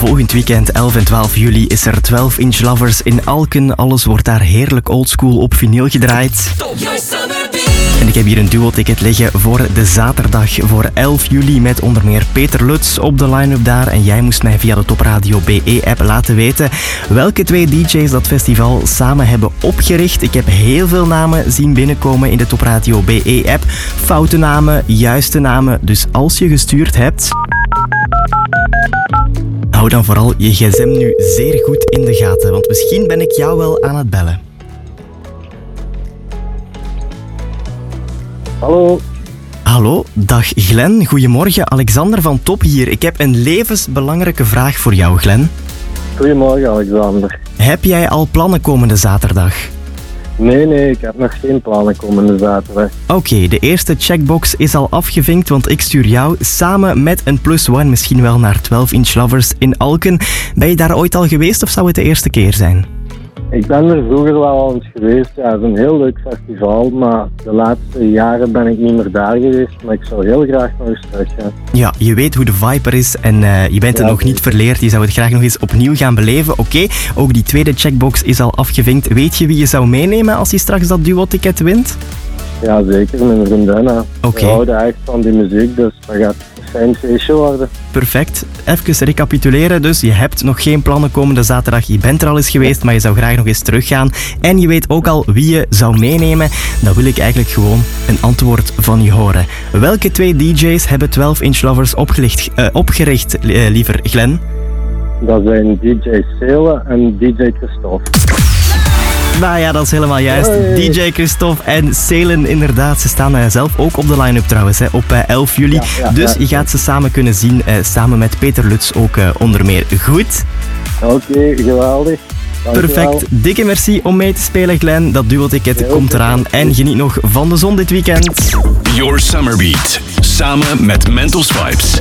Volgend weekend, 11 en 12 juli, is er 12 Inch Lovers in Alken. Alles wordt daar heerlijk oldschool op vinyl gedraaid. En ik heb hier een duo-ticket liggen voor de zaterdag voor 11 juli met onder meer Peter Lutz op de line-up daar. En jij moest mij via de Top Radio BE-app laten weten welke twee DJ's dat festival samen hebben opgericht. Ik heb heel veel namen zien binnenkomen in de Top Radio BE-app. Foute namen, juiste namen. Dus als je gestuurd hebt, hou dan vooral je gsm nu zeer goed in de gaten. Want misschien ben ik jou wel aan het bellen. Hallo. Hallo, dag Glenn. Goedemorgen, Alexander van Top hier. Ik heb een levensbelangrijke vraag voor jou, Glenn. Goedemorgen, Alexander. Heb jij al plannen komende zaterdag? Nee, ik heb nog geen plannen komende zaterdag. Oké, de eerste checkbox is al afgevinkt, want ik stuur jou samen met een +1 misschien wel naar 12 Inch Lovers in Alken. Ben je daar ooit al geweest of zou het de eerste keer zijn? Ik ben er vroeger wel al eens geweest. Ja, het is een heel leuk festival, maar de laatste jaren ben ik niet meer daar geweest. Maar ik zou heel graag nog eens terug gaan. Ja, je weet hoe de vibe er is en je bent het nog niet verleerd. Je zou het graag nog eens opnieuw gaan beleven. Oké, ook die tweede checkbox is al afgevinkt. Weet je wie je zou meenemen als je straks dat duo-ticket wint? Ja, zeker. Mijn vriendin. Oké. We houden echt van die muziek, dus dat gaat een fijn feestje worden. Perfect. Even recapituleren. Dus je hebt nog geen plannen komende zaterdag. Je bent er al eens geweest, maar je zou graag nog eens teruggaan. En je weet ook al wie je zou meenemen. Dan wil ik eigenlijk gewoon een antwoord van je horen. Welke twee DJ's hebben 12 Inch Lovers opgericht, liever Glenn? Dat zijn DJ Sele en DJ Christophe. Nou ja, dat is helemaal juist. Hey. DJ Christophe en Selen, inderdaad. Ze staan zelf ook op de line-up trouwens, op 11 juli. Dus je gaat ze samen kunnen zien, samen met Peter Lutz ook onder meer. Goed? Oké, geweldig. Dankjewel. Perfect. Dikke merci om mee te spelen, Glenn. Dat duo-ticket komt eraan. En geniet nog van de zon dit weekend. Your Summer Beat. Samen met Mentos Vibes.